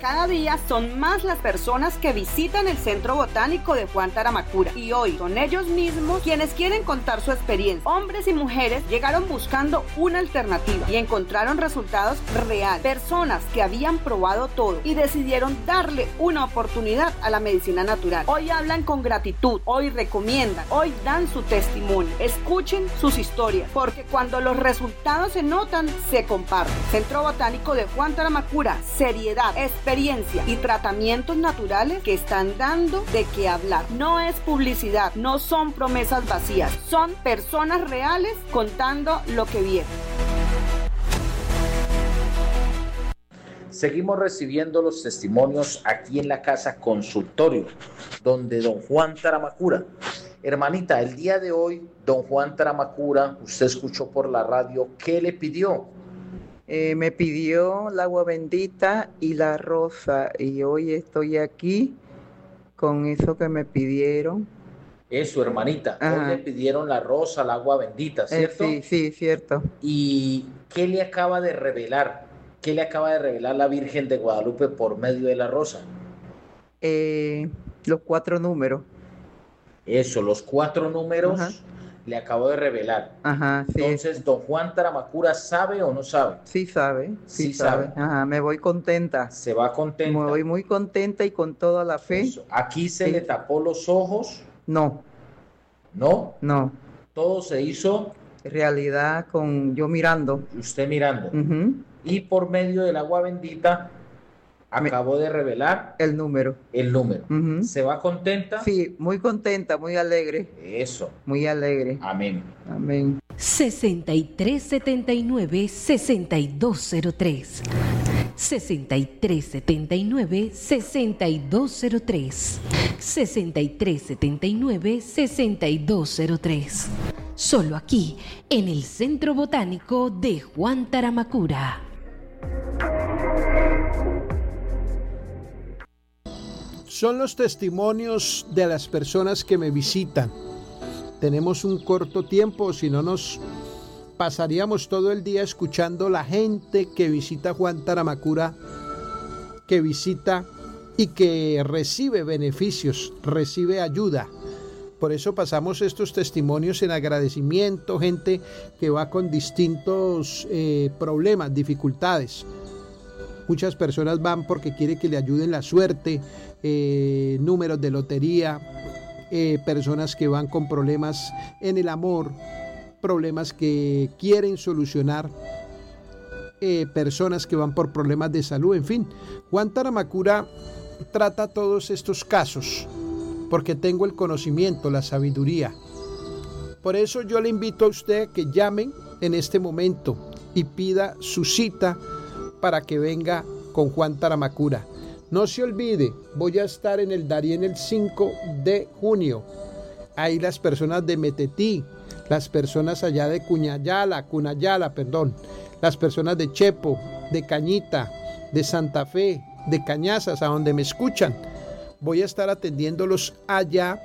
Cada día son más las personas que visitan el Centro Botánico de Juan Taramacura y hoy son ellos mismos quienes quieren contar su experiencia. Hombres y mujeres llegaron buscando una alternativa y encontraron resultados reales. Personas que habían probado todo y decidieron darle una oportunidad a la medicina natural. Hoy hablan con gratitud, hoy recomiendan, hoy dan su testimonio. Escuchen sus historias, porque cuando los resultados se notan, se comparten. Centro Botánico de Juan Taramacura, seriedad, experiencia y tratamientos naturales que están dando de qué hablar. No es publicidad, no son promesas vacías, son personas reales contando lo que vieron. Seguimos recibiendo los testimonios aquí en la casa consultorio, donde don Juan Taramacura. Hermanita, el día de hoy, don Juan Taramacura, usted escuchó por la radio, ¿qué le pidió? Me pidió el agua bendita y la rosa, y hoy estoy aquí con eso que me pidieron. Eso, hermanita, hoy le pidieron la rosa, el agua bendita, ¿cierto? Sí, cierto. ¿Y qué le acaba de revelar? ¿Qué le acaba de revelar la Virgen de Guadalupe por medio de la rosa? Los 4 números. Eso, los 4 números le acabo de revelar. Sí. Entonces, don Juan Taramacura, ¿sabe o no sabe? Sí sabe. Sí sabe. Me voy contenta. Se va contenta. Me voy muy contenta y con toda la fe. Eso. ¿Aquí se le tapó los ojos? No. ¿No? No. Todo se hizo realidad con yo mirando. Usted mirando. Y por medio del agua bendita acabo de revelar el número. ¿Se va contenta? Sí, muy contenta, muy alegre. Eso. Muy alegre. Amén. 6379-6203. 6379-6203. 6379-6203. Solo aquí, en el Centro Botánico de Juan Taramacura. Son los testimonios de las personas que me visitan. Tenemos un corto tiempo, si no nos pasaríamos todo el día escuchando la gente que visita Juan Taramacura, que visita y que recibe beneficios, recibe ayuda. Por eso pasamos estos testimonios en agradecimiento, gente que va con distintos problemas, dificultades. Muchas personas van porque quiere que le ayuden la suerte, números de lotería, personas que van con problemas en el amor, problemas que quieren solucionar, personas que van por problemas de salud, en fin. Juan Taramacura trata todos estos casos porque tengo el conocimiento, la sabiduría. Por eso yo le invito a usted que llamen en este momento y pida su cita para que venga con Juan Taramacura. No se olvide, voy a estar en el Darién el 5 de junio. Ahí las personas de Metetí, las personas allá de Cunayala, las personas de Chepo, de Cañita, de Santa Fe, de Cañazas, a donde me escuchan. Voy a estar atendiéndolos allá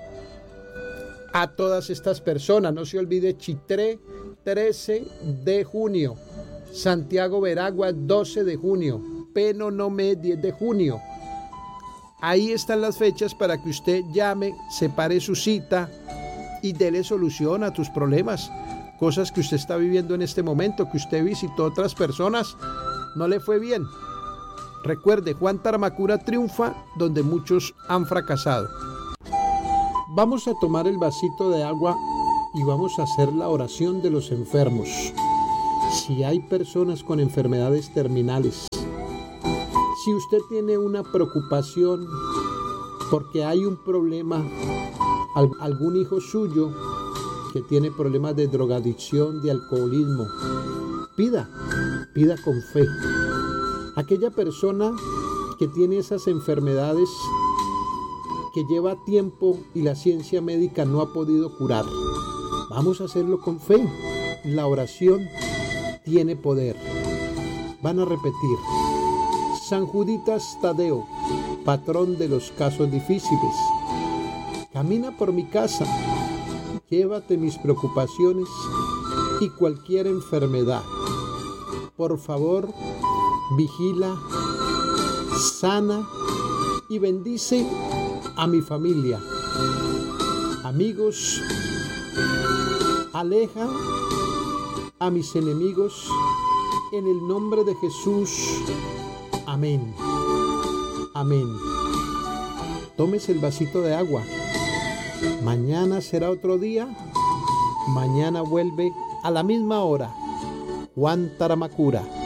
a todas estas personas. No se olvide, Chitré, 13 de junio. Santiago Veragua, 12 de junio. Penonomé, 10 de junio. Ahí están las fechas para que usted llame, separe su cita y dele solución a tus problemas. Cosas que usted está viviendo en este momento, que usted visitó a otras personas, no le fue bien. Recuerde, Juan Taramacura triunfa donde muchos han fracasado. Vamos a tomar el vasito de agua y vamos a hacer la oración de los enfermos. Si hay personas con enfermedades terminales, si usted tiene una preocupación porque hay un problema, algún hijo suyo que tiene problemas de drogadicción, de alcoholismo, pida con fe. Aquella persona que tiene esas enfermedades que lleva tiempo y la ciencia médica no ha podido curar, vamos a hacerlo con fe. La oración tiene poder. Van a repetir: San Juditas Tadeo, patrón de los casos difíciles, camina por mi casa, llévate mis preocupaciones y cualquier enfermedad. Por favor, vigila, sana y bendice a mi familia. Amigos, aleja a mis enemigos en el nombre de Jesús. Amén. Amén. Tómese el vasito de agua. Mañana será otro día. Mañana vuelve a la misma hora. Juan Taramacura.